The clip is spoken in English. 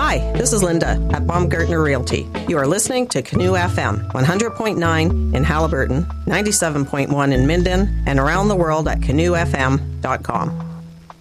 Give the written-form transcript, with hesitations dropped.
Hi, this is Linda at Baumgartner Realty. You are listening to Canoe FM, 100.9 in Haliburton, 97.1 in Minden, and around the world at canoefm.com.